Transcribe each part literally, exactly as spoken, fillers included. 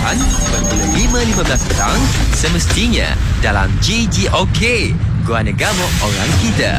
lapan bermula lima lima belas petang semestinya dalam G G OK, Gua Negara Orang Kita.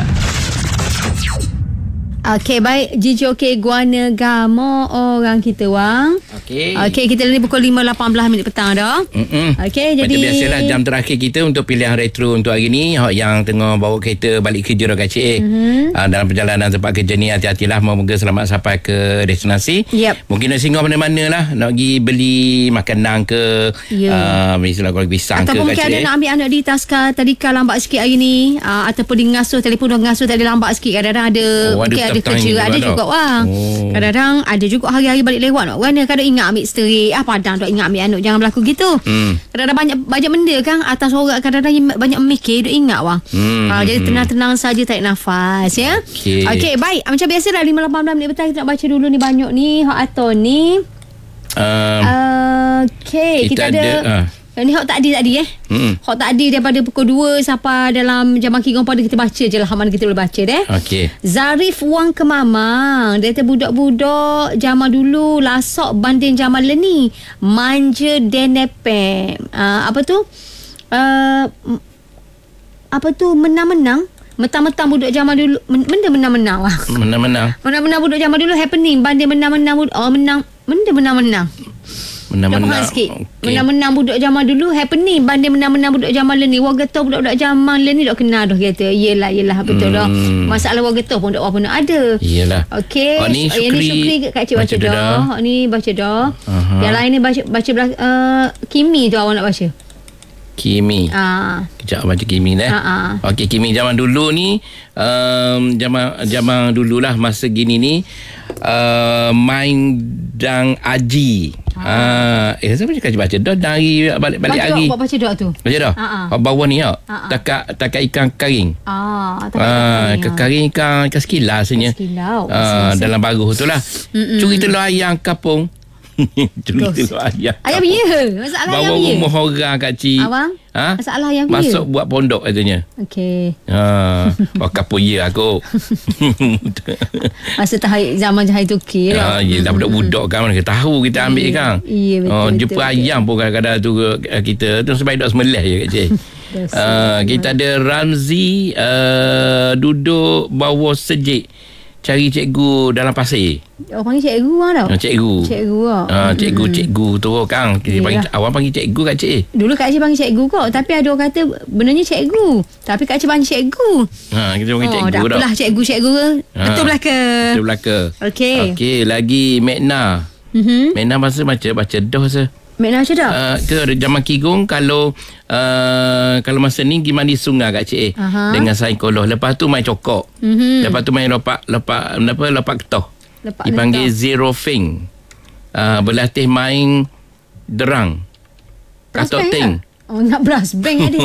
Okey, baik. G G OK, Gua Negara Orang Kita, Wang. Okey. Okey, kita ni pukul lima lapan belas minit petang dah. Okey, jadi macam biasalah jam terakhir kita untuk pilihan retro untuk hari ni. Yang tengah bawa kereta balik kerja dah kacik. Mm-hmm. Uh, dalam perjalanan tempat kerja ni, hati-hatilah. Moga selamat sampai ke destinasi. Yep. Mungkin nak singgah mana-mana lah. Nak pergi beli makanan ke. Yeah. Uh, misalnya kalau pisang ataupun ke mungkin kacik. ada nak ambil anak di Taska tadika lambat sikit hari ni. Uh, ataupun di ngasuh, telefon dah ngasuh tadi lambat sikit. Kadang-kadang ada, Oh, mungkin ada kerja. Ada juga, juga, Wang. Oh. Kadang-kadang ada juga hari-hari balik lewat. Nak mana kadang ingat ambil sterik. Ah, padang dok ingat ambil anak. Jangan berlaku gitu. Hmm. Kadang-kadang banyak banyak benda kan atas orang, kadang-kadang banyak memikir, dok ingat, Wang. Hmm. Uh, jadi tenang-tenang saja, tarik nafas ya. Okey. Okey, baik. Macam biasa dah lima lapan belas minit petang kita nak baca dulu ni banyak ni hak aton ni. Um, uh, Okey, kita, kita ada, ada uh. ni hak tadi tadi eh. Hmm. Hak tadi daripada pukul dua sampai dalam Jaman Kigong pada kita baca je lah. Hak mana kita boleh baca deh. Okey. Zarif Wang Kemamang. Dia kata budak-budak zaman dulu lasok banding zaman leni. Manja denepem. Uh, apa tu? Uh, apa tu menang-menang? Mentang-mentang budak zaman dulu benda menang-menang lah. Menang-menang. Menang-menang budak zaman dulu happening banding menang-menang budak. Oh menang. Benda menang-menang. Menang-menang sikit. Okay. Menang-menang budak zaman dulu happening banding menang-menang budak zaman ni. Orang getah budak-budak zaman ni dak kenal dah kata. Yelah yelah betul hmm. dah. Masalah orang getah pun dak apa nak ada. Iyalah. Okey. Oh, ni Syukri, oh, ni Syukri Kak Cik baca, baca dah. dah. Oh, ni baca dah. Uh-huh. Yang lain ni baca baca uh, Kimi tu awak nak baca. Kimi. Ah. Kejap baca Kimi eh. Uh-huh. Okey, Kimi zaman dulu ni um, zaman zaman dululah masa gini ni uh, main dang aji. Ah, eh saya baca baca dah dari balik-balik hari. Baca baca doa tu. Baca dah. Uh-huh. Bawah ni ah. Uh-huh. Takak takak ikan karing. Ah, takak ah, ikan karing ikan ikan sekilau sebenarnya. Sekilau. Ah, dalam baruh tu lah. Curi telur ayam kapung. Curi telur ayam. Ayam ya. Masalah ayam ya. Bawa rumah orang Kak Cik. Abang? Ha? Masalah ayam ya. Masuk buat pondok katanya. Okey. Ha, oh kapung ya aku. Masa tahun zaman jahil tu okey lah. Ha, ya dah budak-budak kan mana kita tahu kita ambil yeah. kan. Iya betul. Oh, jumpa betul, ayam pun kadang-kadang tu kita tu sebab dok semelih je Kak Cik. uh, kita ada Ramzi uh, duduk bawah sejik cari cikgu dalam pasir. Oh, panggil cikgu lah tau. Cikgu. Cikgu lah. Uh, cikgu, hmm. cikgu tu kan. Kita panggil, awak panggil cikgu Kak Cik. Dulu Kak Cik panggil cikgu kok. Tapi ada orang kata benarnya cikgu. Tapi Kak Cik panggil cikgu. Ha, kita panggil oh, cikgu dah. Oh, tak apalah cikgu-cikgu. Ha. Betul belaka. Betul belaka. Okey. Okey, lagi Mekna. Mm-hmm. Mekna masa baca, baca dah se. Mekna macam dah? Uh, ke Jaman Kigong kalau uh, kalau masa ni pergi mandi sungai Kak Cik. Uh-huh. Dengan saikoloh. Lepas tu main cokok. Mm-hmm. Lepas tu main lopak lopak apa lopak ketoh. Lepak dipanggil letak. Zero Fing. Uh, berlatih main derang. Katok ting. Oh, nak brass bang adik.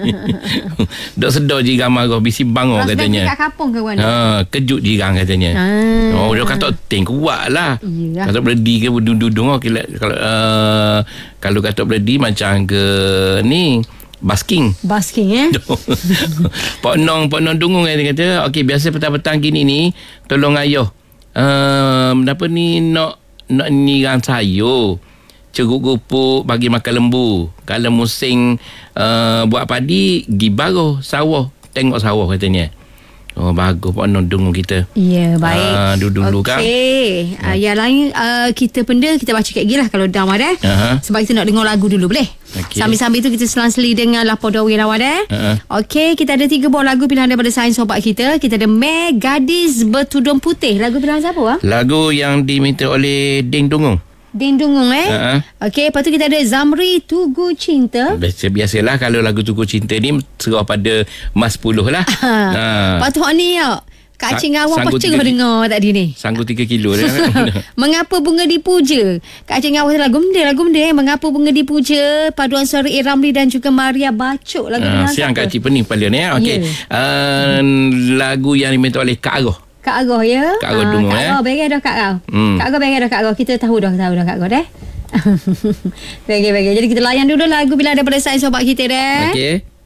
Dok sedar jiran marah bisi bangor brass katanya. Brass bang kat kampung ke mana? Ha, kejut jiran katanya. Ah. Oh, dia katok ting kuat lah. Katok berdi ke dudung-dudung oh, kalau uh, kalau katok berdi macam ke ni basking. Basking eh. Pak Nong, Pak Nong dungung dia kata, okey biasa petang-petang gini ni tolong ayah. Um, apa ni nak nak niran sayur. Ceruk gupuk bagi makan lembu. Kalau musim uh, buat padi gi baruh sawah, tengok sawah katanya. Oh bagus Pak Non dengung kita. Ya yeah, baik. Ah, dulu-dulu kan. Okey. Uh, yang lain uh, kita benda kita baca kat gilah kalau dah ada. Uh-huh. Sebab kita nak dengar lagu dulu boleh. Okay. Sambil-sambil tu kita selang-seli dengan lapor dawi lawan eh. Uh-huh. Okey, kita ada tiga buah lagu pilihan daripada sains sobat kita. Kita ada Meg Gadis Bertudung Putih. Lagu pilihan siapa ah? Lagu yang diminta oleh Ding Dungung. Ding Dungung eh. Uh-huh. Okey, lepas tu kita ada Zamri Tugu Cinta. Biasa biasalah kalau lagu Tugu Cinta ni serah pada Mas sepuluh lah. Ha. Lepas tu ni ya. Kak Cik Ngawang pecah dengar tadi ni. Sanggup tiga kilo dah. Mengapa bunga dipuja? Kak Cik Ngawang lagu benda lagu benda eh. Mengapa bunga dipuja? Paduan suara A. Ramli dan juga Maria Bacok lagu uh, siang Kak Cik Pening paling ni. Okey. Yeah. Uh, lagu yang diminta oleh Kak Aroh. Kak Aroh ya. Kak Aroh dengar eh. Kak Aroh beres dah Kak Aroh. Hmm. Kak Aroh beres dah Kak Aroh. Kita tahu dah tahu dah Kak Aroh dah. Baik baik. Jadi kita layan dulu lagu bila daripada sains sobat kita dah. Okey.